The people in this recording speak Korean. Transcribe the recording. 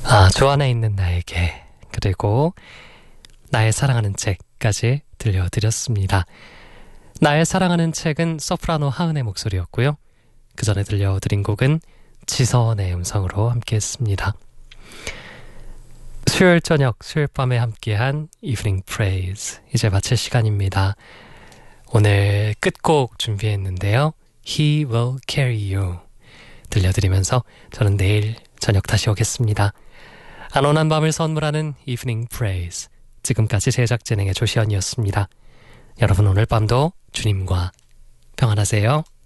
주 안에 있는 나에게, 그리고 나의 사랑하는 책까지 들려드렸습니다. 나의 사랑하는 책은 소프라노 하은의 목소리였고요. 그 전에 들려드린 곡은 지선의 음성으로 함께했습니다. 수요일 저녁, 수요일 밤에 함께한 Evening Praise, 이제 마칠 시간입니다. 오늘 끝곡 준비했는데요. He will carry you 들려드리면서 저는 내일 저녁 다시 오겠습니다. 안온한 밤을 선물하는 Evening Praise, 지금까지 제작 진행의 조시연이었습니다. 여러분 오늘 밤도 주님과 평안하세요.